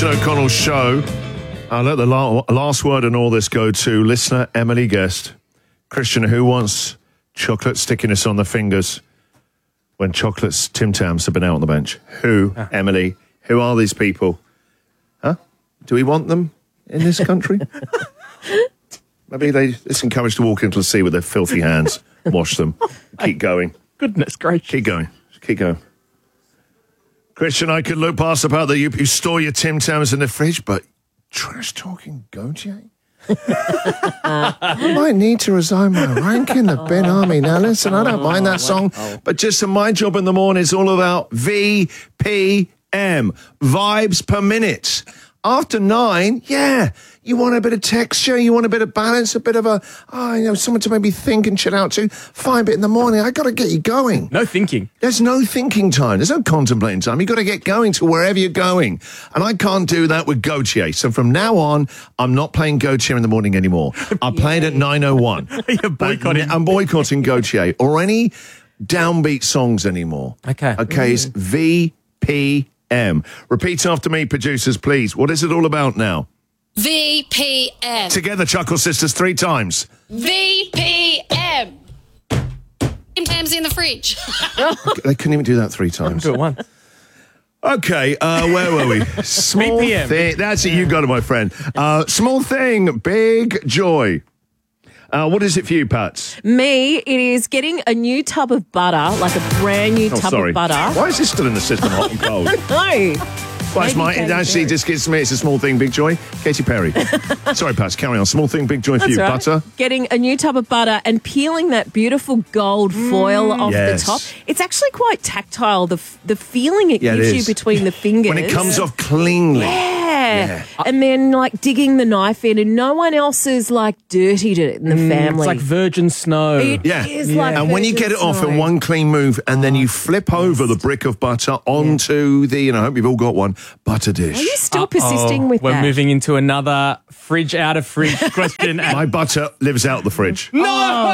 Christian O'Connell Show. I'll let the last word in all this go to listener Emily Guest. Christian, who wants chocolate stickiness on the fingers when chocolates Tim Tams have been out on the bench? Who, Emily? Who are these people? Huh? Do we want them in this country? Maybe they just encouraged to walk into the sea with their filthy hands, wash them, keep going. Goodness gracious. Keep going. Keep going. Christian, I could look past the part that you store your Tim Tams in the fridge, but trash talking Gojay? I might need to resign my rank in the bin army. Now listen, I don't mind that song, but just my job in the morning is all about VPM, vibes per minute. After 9, you want a bit of texture, you want a bit of balance, a bit of someone to maybe think and chill out to. 5 in the morning, I got to get you going. No thinking. There's no thinking time. There's no contemplating time. You got to get going to wherever you're going. And I can't do that with Gautier. So from now on, I'm not playing Gautier in the morning anymore. I played at 9:01. You're boycotting. I'm boycotting Gautier or any downbeat songs anymore. Okay. It's VPM. Repeat after me, producers, please. What is it all about now? VPM. Together, Chuckle Sisters, 3 times. VPM. Tim Tams in the fridge. They couldn't even do that 3 times. Do it once. Okay, where were we? Small VPM. thing. That's it, you got it, my friend. Small thing, big joy. What is it for you, Pats? Me, it is getting a new tub of butter, like a brand new tub of butter. Why is this still in the system, hot and cold? No. Well, it actually just gives me, it's a small thing, big joy. Katy Perry. Sorry, Pats, carry on. Small thing, big joy for you. Right. Butter. Getting a new tub of butter and peeling that beautiful gold foil off Yes. the top. It's actually quite tactile, the feeling it Yeah, it gives you is. between the fingers. When it comes off cleanly. Yeah. And then, like, digging the knife in, and no one else has, like, dirtied it in the family. It's like virgin snow. It Yeah. is like And when you get it off in virgin one clean move and then you flip over the brick of butter onto the, I hope you've all got one, butter dish. Are you still persisting with We're that? moving into another fridge out of fridge question. My butter lives out the fridge. No,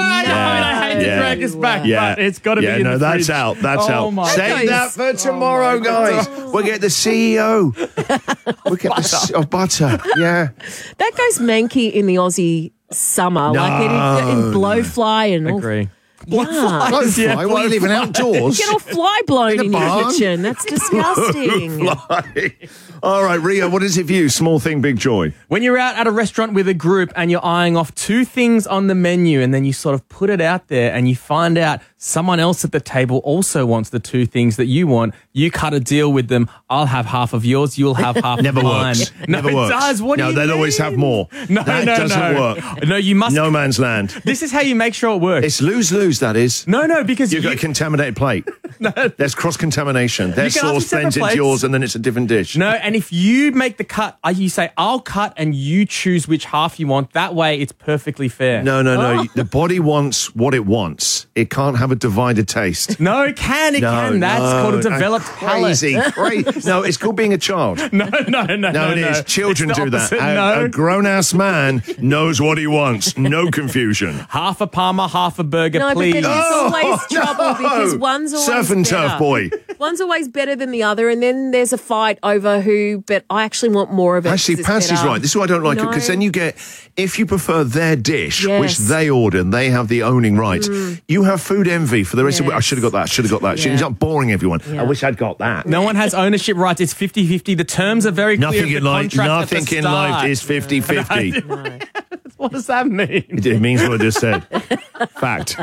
I hate to Yeah. drag this back, Yeah, but it's got to be in no, the that's fridge. out. That's Oh out. my Save that for tomorrow, guys. We'll get the CEO. We'll get the of butter. Yeah. That goes manky in the Aussie summer, like in blowfly and all. Agree. Yeah. Blowfly? What, are you living outdoors? Get all fly blown in your barn? kitchen. That's disgusting. Fly. All right, Rio, what is it for you? Small thing, big joy. When you're out at a restaurant with a group and you're eyeing off 2 things on the menu and then you sort of put it out there and you find out someone else at the table also wants the 2 things that you want, you cut a deal with them. I'll have half of yours, you'll have half Never of mine. works. No, Never it works. does. What do you they'll mean? always have more. No, that no, doesn't no. work. No, you must. No man's land. This is how you make sure it works. It's lose-lose, that is. No, because You've got a contaminated plate. There's cross-contamination. Their You can ask sauce for separate blends into plates. yours and then it's a different dish. No, and if you make the cut, you say, I'll cut and you choose which half you want. That way it's perfectly fair. No. The body wants what it wants. It can't have a divided taste. No, it can. It can. That's called a developed palate. Crazy. No, it's called being a child. No, it is. Children It's the do that. opposite, A grown-ass man knows what he wants. No confusion. Half a Parma, half a burger, No, please. because it's always trouble no. because one's always Surf and better. turf, boy. One's always better than the other, and then there's a fight over who, but I actually want more of it. Actually, 'cause it's Patsy's better. right. This is why I don't like it, because then you get, if you prefer their dish, Yes. which they order and they have the owning right, you have food envy for the rest of it. I should have got that. She ends up boring everyone. I wish I'd got that. No one has ownership rights. It's 50-50. The terms are very clear. Nothing the in life, contract at the nothing in start. life is 50-50. What does that mean? It means what I just said. Fact.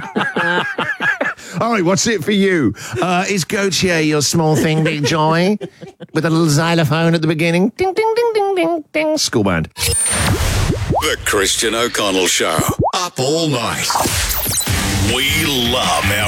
All right, what's it for you? Is Gautier your small thing, big joy? With a little xylophone at the beginning. Ding, ding, ding, ding, ding, ding. School band. The Christian O'Connell Show. Up all night. We love our